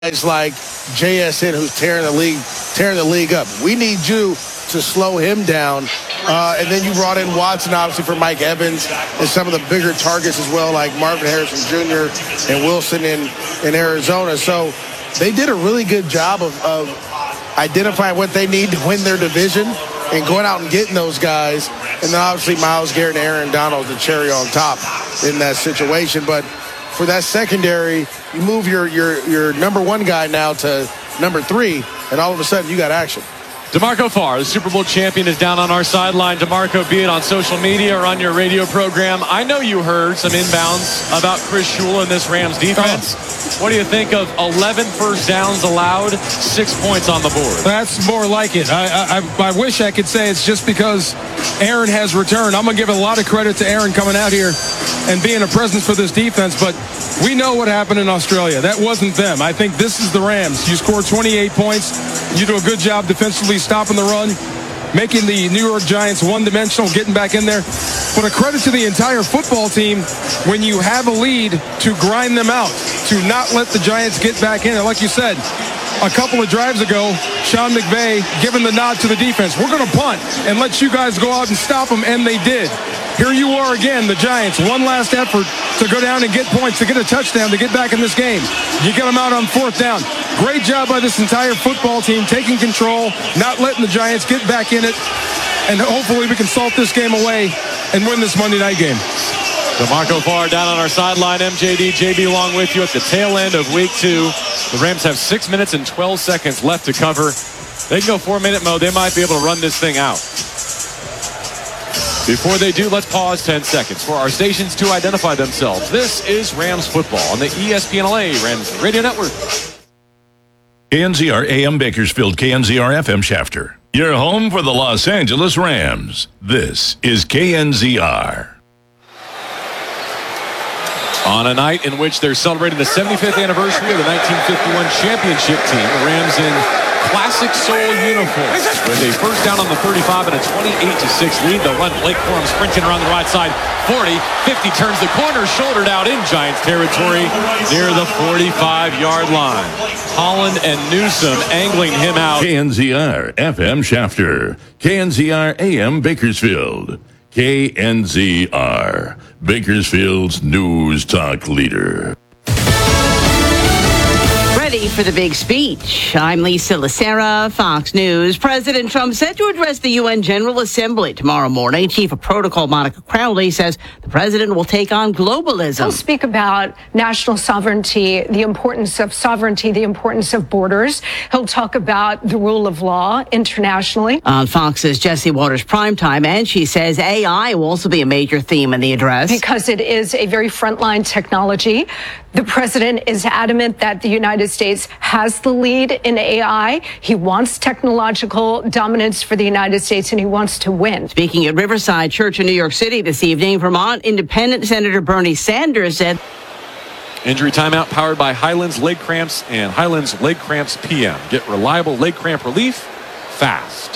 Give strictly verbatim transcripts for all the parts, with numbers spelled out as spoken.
Guys like J S N who's tearing the league, tearing the league up. We need you to slow him down. Uh, and then you brought in Watson, obviously, for Mike Evans and some of the bigger targets as well, like Marvin Harrison Junior and Wilson in, in Arizona. So they did a really good job of, of identifying what they need to win their division and going out and getting those guys. And then obviously Myles Garrett and Aaron Donald, the cherry on top in that situation. But for that secondary, you move your, your, your number one guy now to number three, and all of a sudden you got action. DeMarco Farr, the Super Bowl champion, is down on our sideline. DeMarco, be it on social media or on your radio program, I know you heard some inbounds about Chris Shula and this Rams defense. Oh. What do you think of eleven first downs allowed, six points on the board? That's more like it. I, I, I wish I could say it's just because Aaron has returned. I'm going to give a lot of credit to Aaron coming out here and being a presence for this defense, but we know what happened in Australia. That wasn't them. I think this is the Rams. You score twenty-eight points. You do a good job defensively stopping the run, making the New York Giants one-dimensional, getting back in there. But a credit to the entire football team when you have a lead to grind them out, to not let the Giants get back in. And like you said, a couple of drives ago, Sean McVay giving the nod to the defense. We're going to punt and let you guys go out and stop them, and they did. Here you are again, the Giants, one last effort to go down and get points, to get a touchdown, to get back in this game. You get them out on fourth down. Great job by this entire football team, taking control, not letting the Giants get back in it, and hopefully we can salt this game away and win this Monday night game. DeMarco Farr down on our sideline. M J D, J B along with you at the tail end of week two. The Rams have six minutes and twelve seconds left to cover. They can go four-minute mode. They might be able to run this thing out. Before they do, let's pause ten seconds for our stations to identify themselves. This is Rams football on the E S P N L A Rams Radio Network. K N Z R A M Bakersfield, K N Z R F M Shafter. Your home for the Los Angeles Rams. This is K N Z R. On a night in which they're celebrating the seventy-fifth anniversary of the nineteen fifty-one championship team, the Rams in classic soul uniforms with a first down on the thirty-five and a twenty-eight to six lead. They'll run Blake Corum sprinting around the right side. forty, fifty, turns the corner, shouldered out in Giants territory near the forty-five-yard line. Holland and Newsome angling him out. K N Z R F M Shafter. K N Z R A M Bakersfield. K N Z R, Bakersfield's news talk leader. Ready for the big speech. I'm Lisa Lacera, Fox News. President Trump set to address the U N General Assembly tomorrow morning. Chief of Protocol Monica Crowley says the president will take on globalism. He'll speak about national sovereignty, the importance of sovereignty, the importance of borders. He'll talk about the rule of law internationally. On Fox's Jesse Waters Primetime, and she says A I will also be a major theme in the address. Because it is a very frontline technology. The president is adamant that the United States has the lead in A I. He wants technological dominance for the United States, and he wants to win. Speaking at Riverside Church in New York City this evening, Vermont Independent Senator Bernie Sanders said, injury timeout powered by Highlands Leg Cramps and Highlands Leg Cramps P M. Get reliable leg cramp relief fast.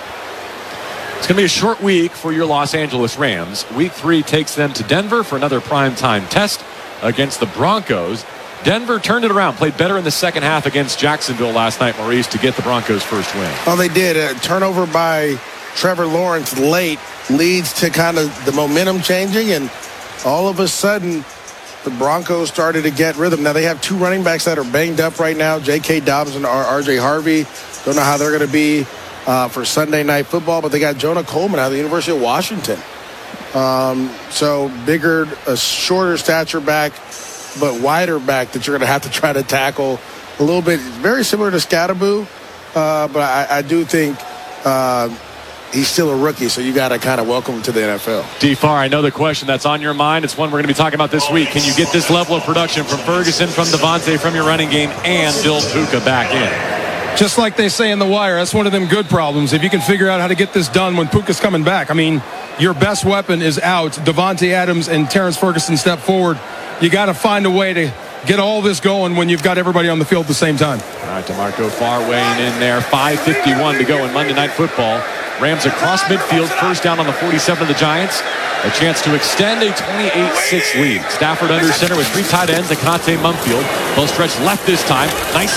It's going to be a short week for your Los Angeles Rams. Week three takes them to Denver for another primetime test against the Broncos. Denver turned it around, played better in the second half against Jacksonville last night, Maurice, to get the Broncos' first win. Oh, they did. A turnover by Trevor Lawrence late leads to kind of the momentum changing, and all of a sudden the Broncos started to get rhythm. Now they have two running backs that are banged up right now, J K. Dobbins and R J Harvey. Don't know how they're going to be uh, for Sunday Night Football, but they got Jonah Coleman out of the University of Washington. Um, so bigger, a shorter stature back, but wider back that you're going to have to try to tackle a little bit. Very similar to Scatterboo, uh, but I, I do think uh, he's still a rookie, so you got to kind of welcome him to the N F L. D. Farr, I know the question that's on your mind. It's one we're going to be talking about this week. Can you get this level of production from Ferguson, from Devontae, from your running game, and build Puka back in? Just like they say in The Wire, that's one of them good problems. If you can figure out how to get this done when Puka's coming back. I mean, your best weapon is out. Devontae Adams and Terrence Ferguson step forward. You got to find a way to get all this going when you've got everybody on the field at the same time. All right, DeMarco Farr weighing in there. five fifty-one to go in Monday Night Football. Rams across midfield, first down on the forty-seven of the Giants. A chance to extend a twenty-eight six lead. Stafford under center with three tight ends and Conte Mumfield. They'll stretch left this time. Nice